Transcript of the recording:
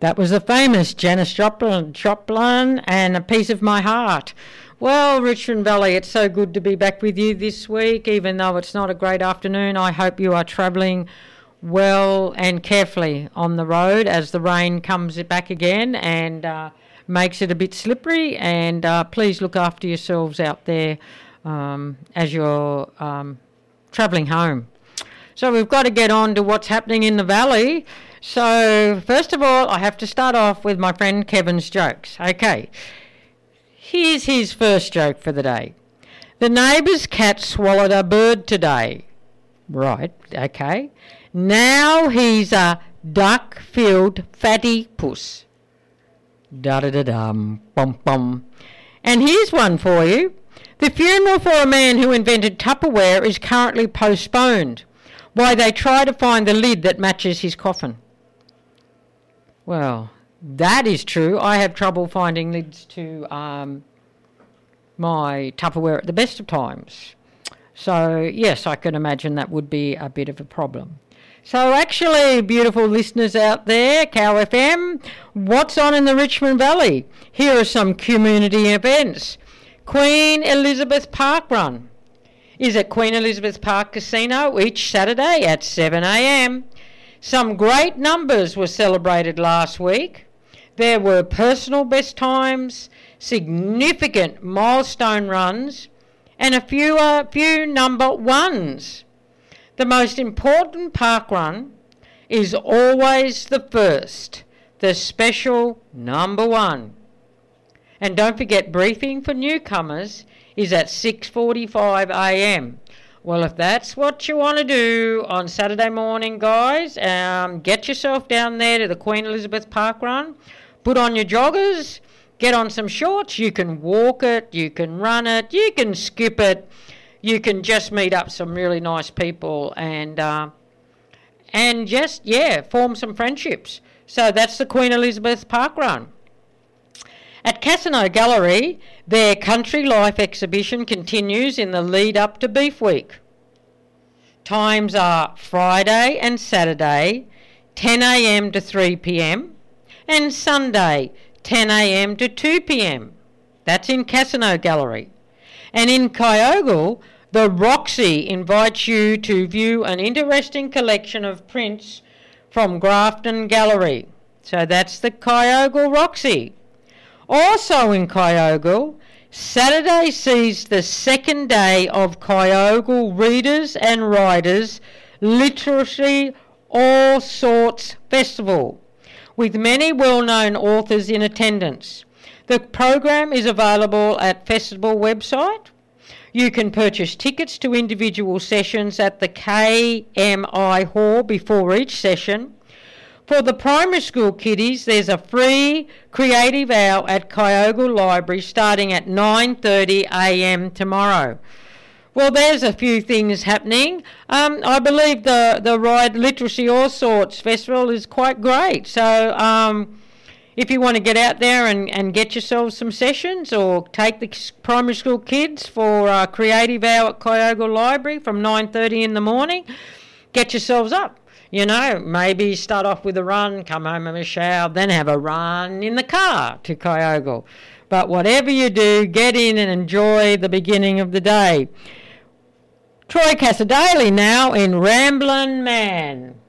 That was the famous Janis Joplin and A Piece of My Heart. Well, Richmond Valley, it's so good to be back with you this week, even though it's not a great afternoon. I hope you are travelling well and carefully on the road as the rain comes back again and makes it a bit slippery. And please look after yourselves out there as you're travelling home. So we've got to get on to what's happening in the valley. So first of all, I have to start off with my friend Kevin's jokes. Okay, here's his first joke for the day. The neighbour's cat swallowed a bird today. Right, okay. Now he's a duck-filled fatty puss. Da-da-da-dum, bum-bum. And here's one for you. The funeral for a man who invented Tupperware is currently postponed while they try to find the lid that matches his coffin. Well, that is true. I have trouble finding lids to my Tupperware at the best of times. So, yes, I can imagine that would be a bit of a problem. So, actually, beautiful listeners out there, Cow FM, what's on in the Richmond Valley? Here are some community events. Queen Elizabeth Park Run is at Queen Elizabeth Park Casino each Saturday at 7 a.m. Some great numbers were celebrated last week. There were personal best times, significant milestone runs, and a few number ones. The most important park run is always the first, the special number one. And don't forget, briefing for newcomers is at 6:45 a.m. Well, if that's what you want to do on Saturday morning, guys, get yourself down there to the Queen Elizabeth Park Run, put on your joggers, get on some shorts. You can walk it, you can run it, you can skip it, you can just meet up some really nice people and just, form some friendships. So that's the Queen Elizabeth Park Run. At Casino Gallery, their Country Life exhibition continues in the lead up to Beef Week. Times are Friday and Saturday, 10 a.m. to 3 p.m, and Sunday, 10 a.m. to 2 p.m. That's in Casino Gallery. And in Kyogle, the Roxy invites you to view an interesting collection of prints from Grafton Gallery. So that's the Kyogle Roxy. Also in Kyogle, Saturday sees the second day of Kyogle Readers and Writers Literacy All Sorts Festival, with many well-known authors in attendance. The program is available at festival website. You can purchase tickets to individual sessions at the KMI Hall before each session. For the primary school kiddies, there's a free creative hour at Kyogle Library starting at 9:30 a.m. tomorrow. Well, there's a few things happening. I believe the Ride Literacy All Sorts Festival is quite great. So if you want to get out there and get yourselves some sessions or take the primary school kids for a creative hour at Kyogle Library from 9:30 in the morning, get yourselves up. You know, maybe start off with a run, come home and have a shower, then have a run in the car to Kyogle. But whatever you do, get in and enjoy the beginning of the day. Troy Cassadaly now in Ramblin' Man.